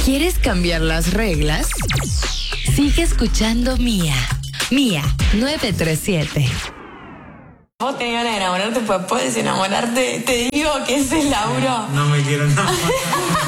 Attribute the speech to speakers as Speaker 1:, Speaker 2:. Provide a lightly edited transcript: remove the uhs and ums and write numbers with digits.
Speaker 1: ¿Quieres cambiar las reglas? Sigue escuchando Mía. Mía 937.
Speaker 2: Vos tenés ganas de enamorarte, pues puedes enamorarte. Te digo que ese es Lauro.
Speaker 3: No me quiero enamorar.